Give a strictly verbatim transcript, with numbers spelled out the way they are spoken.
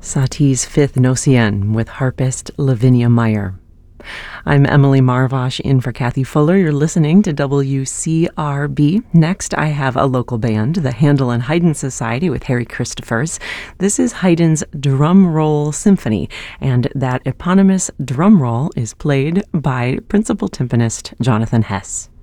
Satie's Fifth Nocien with harpist Lavinia Meyer. I'm Emily Marvosh in for Kathy Fuller. You're listening to W C R B. Next, I have a local band, the Handel and Haydn Society with Harry Christophers. This is Haydn's Drum Roll Symphony, and that eponymous drum roll is played by principal timpanist Jonathan Hess.